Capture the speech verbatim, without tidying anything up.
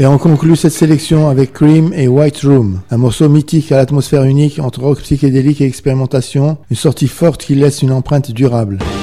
Et on conclut cette sélection avec Cream et White Room, un morceau mythique à l'atmosphère unique entre rock psychédélique et expérimentation, une sortie forte qui laisse une empreinte durable.